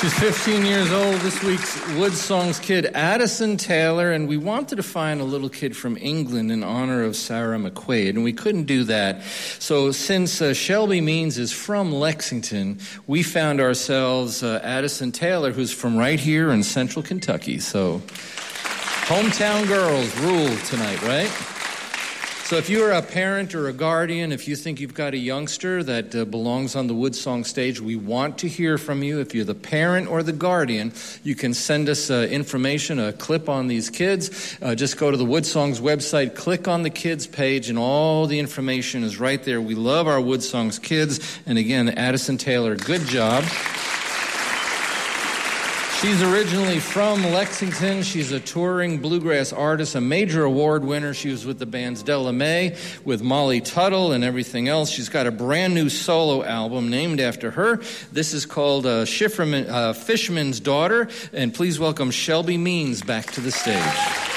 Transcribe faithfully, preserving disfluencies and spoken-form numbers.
She's fifteen years old, this week's Wood Songs kid, Addison Taylor, and we wanted to find a little kid from England in honor of Sarah McQuaid, and we couldn't do that. So since uh, Shelby Means is from Lexington, we found ourselves uh, Addison Taylor, who's from right here in central Kentucky. So hometown girls rule tonight, right? So if you're a parent or a guardian, if you think you've got a youngster that uh, belongs on the Wood Song stage, we want to hear from you. If you're the parent or the guardian, you can send us uh, information, a clip on these kids. Uh, just go to the Wood Songs website, click on the kids page, and all the information is right there. We love our Wood Songs kids. And again, Addison Taylor, good job. She's originally from Lexington. She's a touring bluegrass artist, a major award winner. She was with the bands Della Mae, with Molly Tuttle and everything else. She's got a brand new solo album named after her. This is called uh, Schifferman, uh, Fisherman's Daughter. And please welcome Shelby Means back to the stage.